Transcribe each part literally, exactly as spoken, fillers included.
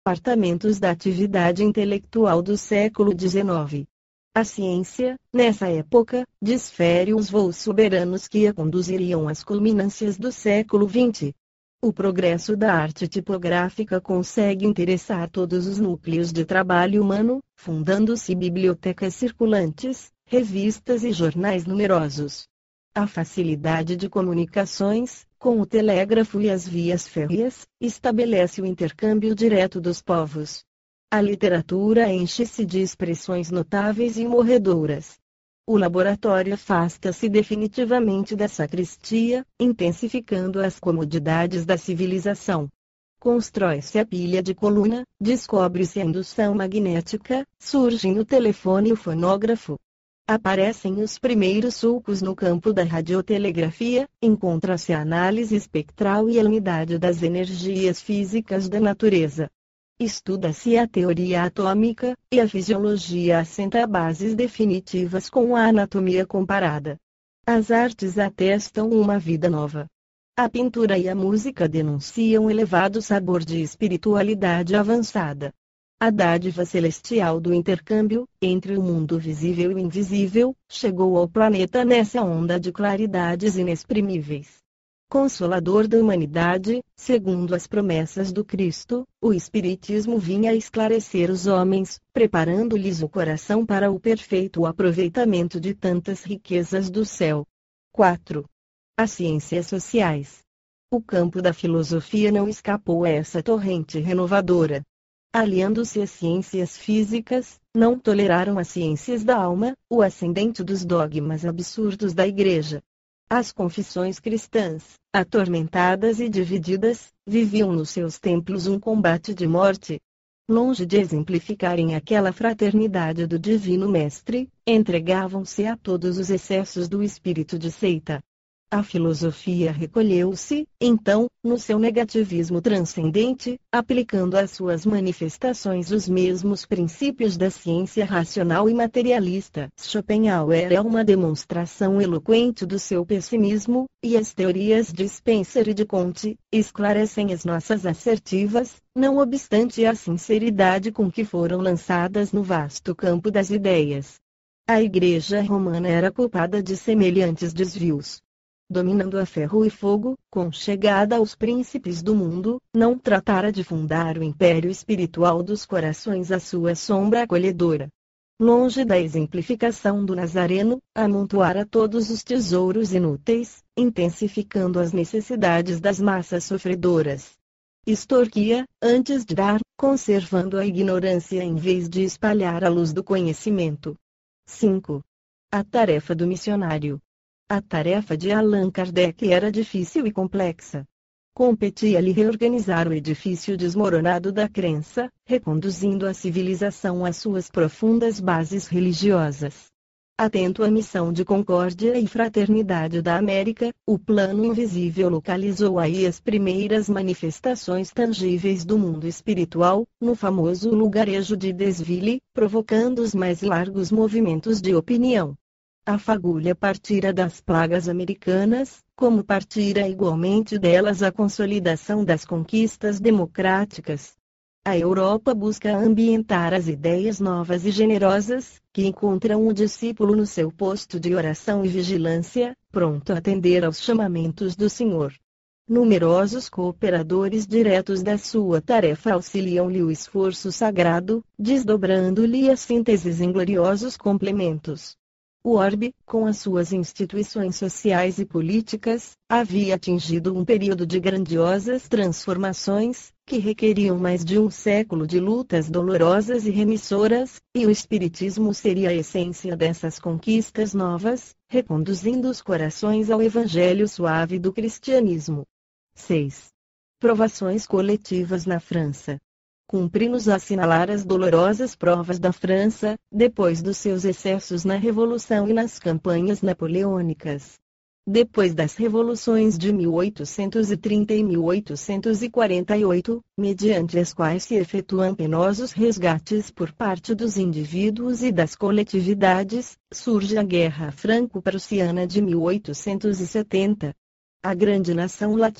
Departamentos da atividade intelectual do século dezenove. A ciência, nessa época, desfere os voos soberanos que a conduziriam às culminâncias do século vinte. O progresso da arte tipográfica consegue interessar todos os núcleos de trabalho humano, fundando-se bibliotecas circulantes, revistas e jornais numerosos. A facilidade de comunicações, com o telégrafo e as vias férreas, estabelece o intercâmbio direto dos povos. A literatura enche-se de expressões notáveis e morredoras. O laboratório afasta-se definitivamente da sacristia, intensificando as comodidades da civilização. Constrói-se a pilha de coluna, descobre-se a indução magnética, surgem o telefone e o fonógrafo. Aparecem os primeiros sulcos no campo da radiotelegrafia, encontra-se a análise espectral e a unidade das energias físicas da natureza. Estuda-se a teoria atômica, e a fisiologia assenta bases definitivas com a anatomia comparada. As artes atestam uma vida nova. A pintura e a música denunciam elevado sabor de espiritualidade avançada. A dádiva celestial do intercâmbio, entre o mundo visível e o invisível, chegou ao planeta nessa onda de claridades inexprimíveis. Consolador da humanidade, segundo as promessas do Cristo, o Espiritismo vinha esclarecer os homens, preparando-lhes o coração para o perfeito aproveitamento de tantas riquezas do céu. quatro. As ciências sociais. O campo da filosofia não escapou a essa torrente renovadora. Aliando-se às ciências físicas, não toleraram as ciências da alma, o ascendente dos dogmas absurdos da Igreja. As confissões cristãs, atormentadas e divididas, viviam nos seus templos um combate de morte. Longe de exemplificarem aquela fraternidade do Divino Mestre, entregavam-se a todos os excessos do espírito de seita. A filosofia recolheu-se, então, no seu negativismo transcendente, aplicando às suas manifestações os mesmos princípios da ciência racional e materialista. Schopenhauer é uma demonstração eloquente do seu pessimismo, e as teorias de Spencer e de Comte esclarecem as nossas assertivas, não obstante a sinceridade com que foram lançadas no vasto campo das ideias. A Igreja Romana era culpada de semelhantes desvios. Dominando a ferro e fogo, com chegada aos príncipes do mundo, não tratara de fundar o império espiritual dos corações à sua sombra acolhedora. Longe da exemplificação do Nazareno, amontoara todos os tesouros inúteis, intensificando as necessidades das massas sofredoras. Extorquia, antes de dar, conservando a ignorância em vez de espalhar a luz do conhecimento. cinco. A tarefa do missionário. A tarefa de Allan Kardec era difícil e complexa. Competia-lhe reorganizar o edifício desmoronado da crença, reconduzindo a civilização às suas profundas bases religiosas. Atento à missão de concórdia e fraternidade da América, o plano invisível localizou aí as primeiras manifestações tangíveis do mundo espiritual, no famoso lugarejo de Desville, provocando os mais largos movimentos de opinião. A fagulha partira das plagas americanas, como partira igualmente delas a consolidação das conquistas democráticas. A Europa busca ambientar as ideias novas e generosas, que encontram o discípulo no seu posto de oração e vigilância, pronto a atender aos chamamentos do Senhor. Numerosos cooperadores diretos da sua tarefa auxiliam-lhe o esforço sagrado, desdobrando-lhe as sínteses em gloriosos complementos. O orbe, com as suas instituições sociais e políticas, havia atingido um período de grandiosas transformações, que requeriam mais de um século de lutas dolorosas e remissoras, e o Espiritismo seria a essência dessas conquistas novas, reconduzindo os corações ao Evangelho suave do cristianismo. seis. Provações coletivas na França. Cumpre-nos assinalar as dolorosas provas da França, depois dos seus excessos na Revolução e nas campanhas napoleônicas. Depois das revoluções de mil oitocentos e trinta e mil oitocentos e quarenta e oito, mediante as quais se efetuam penosos resgates por parte dos indivíduos e das coletividades, surge a Guerra Franco-Prussiana de mil oitocentos e setenta. A grande nação latina,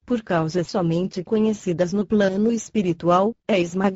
por causas somente conhecidas no plano espiritual, é esmagada